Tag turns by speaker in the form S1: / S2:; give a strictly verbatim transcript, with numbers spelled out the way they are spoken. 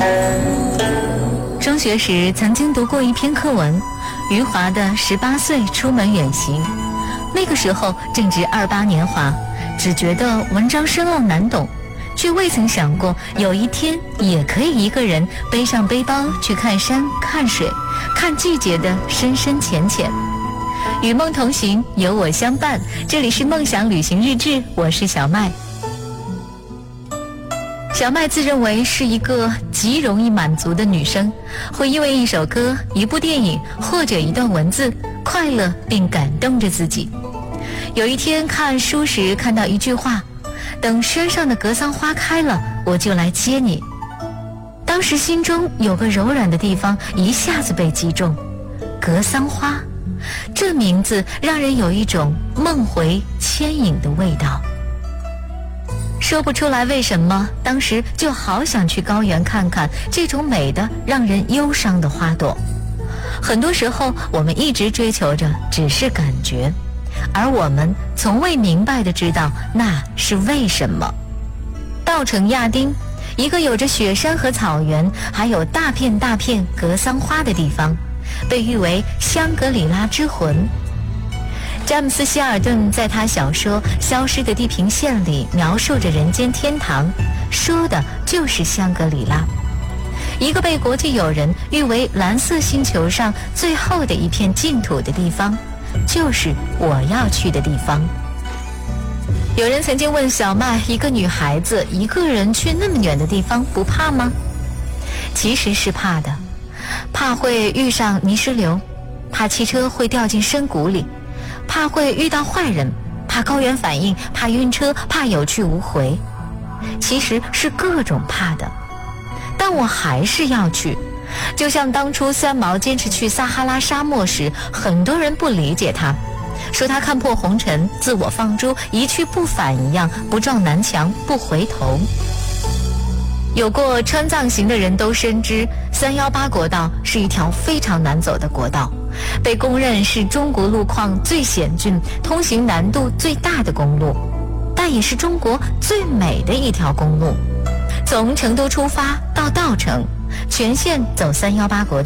S1: 中学时曾经读过一篇课文，余华的《十八岁出门远行》。那个时候正值二八年华，只觉得文章深奥难懂，却未曾想过有一天也可以一个人背上背包去看山看水，看季节的深深浅浅。与梦同行，有我相伴，这里是梦想旅行日志，我是小麦。小麦自认为是一个极容易满足的女生，会因为一首歌、一部电影或者一段文字快乐并感动着自己。有一天看书时看到一句话，等山上的格桑花开了，我就来接你。当时心中有个柔软的地方一下子被击中，格桑花，这名字让人有一种梦回牵引的味道。说不出来为什么，当时就好想去高原看看这种美的让人忧伤的花朵。很多时候我们一直追求着只是感觉，而我们从未明白地知道那是为什么。稻城亚丁，一个有着雪山和草原，还有大片大片格桑花的地方，被誉为香格里拉之魂。詹姆斯·希尔顿在他小说《消失的地平线》里描述着人间天堂，说的就是香格里拉，一个被国际友人誉为蓝色星球上最后的一片净土的地方，就是我要去的地方。有人曾经问小麦，一个女孩子一个人去那么远的地方不怕吗？其实是怕的，怕会遇上泥石流，怕汽车会掉进深谷里，怕会遇到坏人，怕高原反应，怕晕车，怕有去无回。其实是各种怕的，但我还是要去。就像当初三毛坚持去撒哈拉沙漠时，很多人不理解他，说他看破红尘，自我放逐，一去不返一样，不撞南墙不回头。有过川藏行的人都深知，三一八国道是一条非常难走的国道，被公认是中国路况最险峻、通行难度最大的公路，但也是中国最美的一条公路。从成都出发到稻城，全线走三一八国道。